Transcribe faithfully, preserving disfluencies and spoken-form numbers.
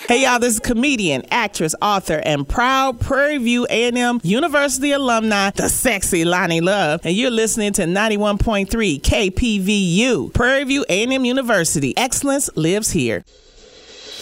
Hey, y'all, this is comedian, actress, author, and proud Prairie View A and M University alumni, the sexy Lonnie Love, and you're listening to ninety-one point three K P V U, Prairie View A and M University. Excellence lives here.